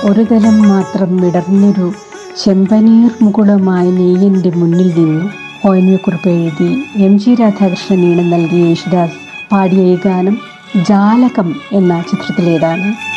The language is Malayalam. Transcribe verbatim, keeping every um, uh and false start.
ഒരു തലം മാത്രം വിടർന്നൊരു ചെമ്പനീർ മുകുളമായി നീ എൻ്റെ മുന്നിൽ നിന്നു. ഒ എൻ വി കുറിപ്പ് എഴുതി എം ജി രാധാകൃഷ്ണൻ ഈണം നൽകിയ യേശുദാസ് പാടിയ ഈ ഗാനം ജാലകം എന്ന ചിത്രത്തിലേതാണ്.